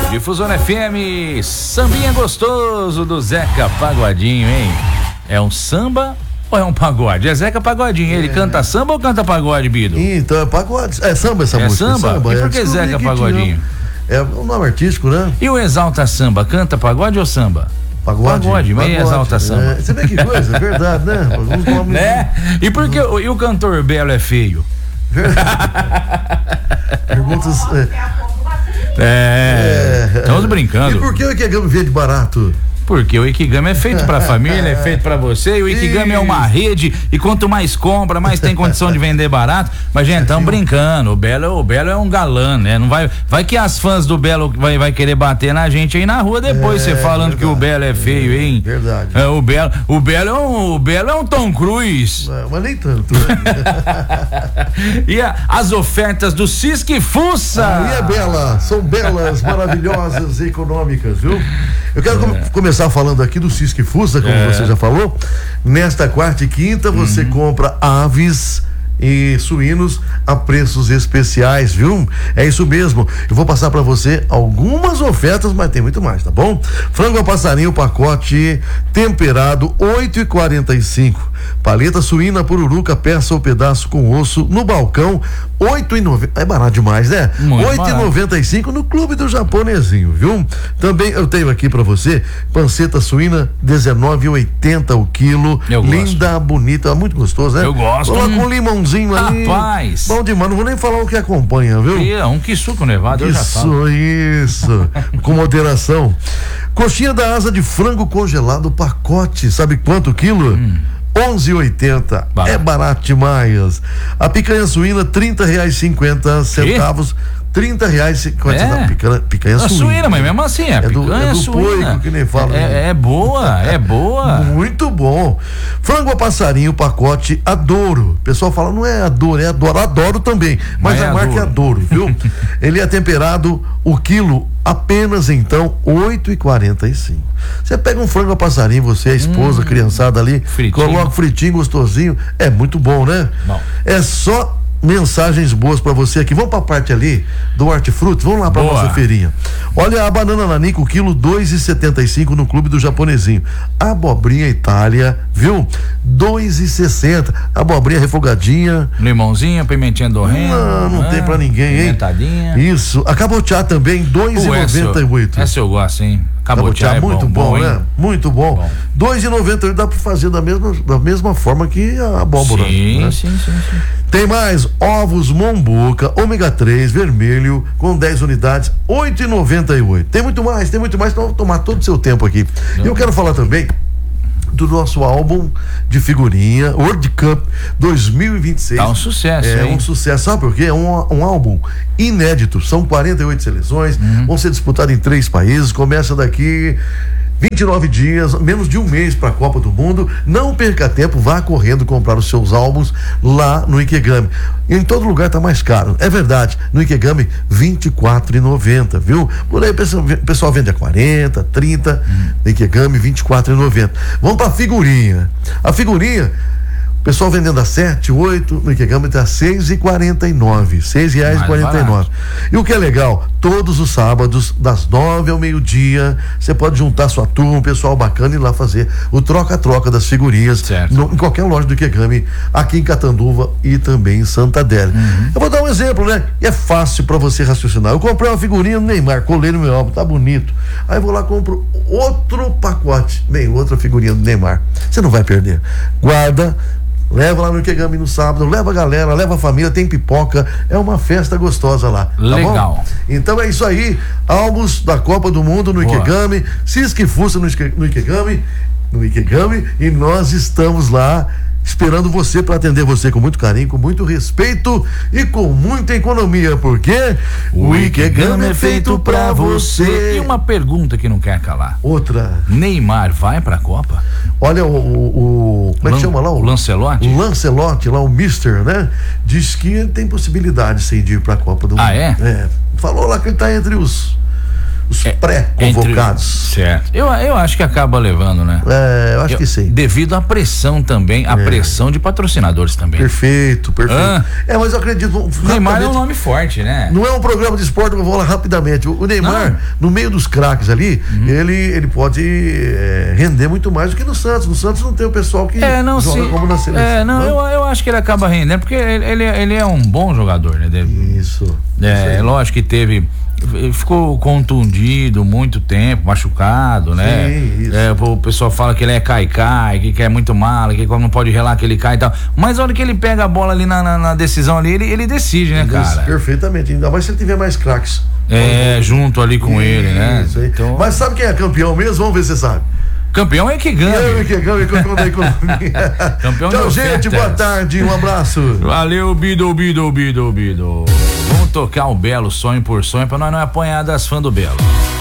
Difusora FM, sambinha gostoso do Zeca Pagodinho, hein? É um samba ou é um pagode? É Zeca Pagodinho, ele canta samba ou canta pagode, Bido? Então é pagode, é samba essa música. É samba? E por que Zeca Pagodinho? É um nome artístico, né? E o Exalta Samba, canta pagode ou samba? Pagode, mas Exalta Samba. Você vê que coisa, é verdade, né? Alguns nomes... Né? E por que o cantor Belo é feio? Perguntas... Estamos brincando. E por que o Ikegami vende barato? Porque o Ikegami é feito pra família, é feito pra você, e o Ikegami é uma rede, e quanto mais compra, mais tem condição de vender barato. Mas, gente, estamos brincando, o Belo é um galã, né? Não vai que as fãs do Belo vai querer bater na gente aí na rua depois, você falando que o Belo é feio, hein? Verdade. O Belo é um Tom Cruise. Mas nem tanto, né? E as ofertas do Cisque Fussa. Aí é bela, são belas, maravilhosas e econômicas, viu? Eu quero começar falando aqui do Cisque Fussa, como você já falou. Nesta quarta e quinta você compra aves e suínos a preços especiais, viu? É isso mesmo. Eu vou passar para você algumas ofertas, mas tem muito mais, tá bom? Frango a passarinho, pacote temperado, 8,45. Paleta suína pururuca, peça ou pedaço com osso no balcão, 8,90. É barato demais, né? 8,95 no Clube do Japonesinho, viu? Também eu tenho aqui pra você panceta suína, 19,80 o quilo. Linda, bonita, muito gostoso, né? Eu gosto. Coloca um limãozinho ali. Rapaz. Bom demais, não vou nem falar o que acompanha, viu? Um que suco nevado, eu já falo. Isso. Com moderação. Coxinha da asa de frango congelado, pacote, sabe quanto quilo? 11,80. É barato demais. A picanha suína, R$30,50. R$30,50. Picanha suína, mas mesmo assim, é do suína. Poico, que nem fala. É boa. Muito bom. Frango a passarinho, pacote Adoro. O pessoal fala, não é Adoro, é Adoro. Adoro também, mas a marca é Adoro, viu? Ele é temperado, o quilo apenas então R$8,45. Você pega um frango a passarinho, você, a esposa, a criançada ali, coloca fritinho, gostosinho, é muito bom, né? Bom. É só mensagens boas pra você aqui. Vamos pra parte ali do Hortifruti, vamos lá pra nossa feirinha. Olha a banana nanico, quilo 2,75 no Clube do Japonesinho. Abobrinha Itália, viu? 2,60. Abobrinha refogadinha. Limãozinha, pimentinha do reino. Não tem pra ninguém, hein? Pimentadinha. Isso. A cabotiá também, 2,98. Essa eu gosto, hein? Cabotiá é muito bom, né? Muito bom. 2,98 dá pra fazer da mesma forma que a abóbora. Sim, né? sim. Tem mais ovos Mombuca, ômega 3, vermelho, com 10 unidades, 8,98. Tem muito mais, então vou tomar todo o seu tempo aqui. E eu quero falar também do nosso álbum de figurinha, World Cup 2026. Tá um sucesso, hein? Um sucesso, sabe por quê? É um álbum inédito, são 48 seleções, vão ser disputados em 3 países, começa daqui 29 dias, menos de um mês para a Copa do Mundo. Não perca tempo, vá correndo comprar os seus álbuns lá no Ikegami. Em todo lugar tá mais caro, é verdade. No Ikegami, R$24,90, viu? Por aí o pessoal vende a 40, 30, no Ikegami, R$24,90. Vamos para a figurinha. A figurinha, o pessoal vendendo a 7, 8, no Ikegami tá R$6,49. R$6,49. E o que é legal, todos os sábados, das 9 ao meio-dia, você pode juntar sua turma, um pessoal bacana, e ir lá fazer o troca-troca das figurinhas em qualquer loja do Ikegami, aqui em Catanduva e também em Santa Adélia. Eu vou dar um exemplo, né? E é fácil para você raciocinar. Eu comprei uma figurinha do Neymar, colei no meu álbum, tá bonito. Aí vou lá, compro outro pacote, outra figurinha do Neymar. Você não vai perder. Guarda, leva lá no Ikegami no sábado, leva a galera, leva a família, tem pipoca, é uma festa gostosa lá. Tá legal. Bom? Então é isso aí, álbuns da Copa do Mundo no Ikegami, Cisque Fussa no Ikegami, e nós estamos lá esperando você para atender você com muito carinho, com muito respeito e com muita economia, porque o Ikegami é feito pra você. E uma pergunta que não quer calar. Outra. Neymar vai pra Copa? Olha como é que chama lá? O Lancelotti? O Lancelotti, lá o Mister, né? Diz que tem possibilidade sim de ir pra Copa do Mundo. Ah, é? Falou lá que ele tá entre os os pré-convocados. Certo. Eu acho que acaba levando, né? Eu acho que sim. Devido à pressão também, a pressão de patrocinadores também. Perfeito. Mas eu acredito. O Neymar é um nome forte, né? Não é um programa de esporte, eu vou falar rapidamente. O Neymar, no meio dos craques ali, ele pode render muito mais do que no Santos. No Santos não tem o pessoal que joga como na seleção. Eu acho que ele acaba rendendo, porque ele é um bom jogador, né? Isso. Lógico que ficou contundido muito tempo, machucado, né? Sim, isso. O pessoal fala que ele é cai, que é muito mala, que não pode relar que ele cai e tal. Mas a hora que ele pega a bola ali na decisão ali, ele decide, né, cara? Perfeitamente, ainda mais se ele tiver mais craques. Junto ali com ele, né? Então... Mas sabe quem é campeão mesmo? Vamos ver se você sabe. Campeão é Ikigami. É campeão da economia. Campeão Então, gente, boa tarde, um abraço. Valeu, Bido. Vamos tocar o Belo, sonho por sonho, pra nós não apanhar das fãs do Belo.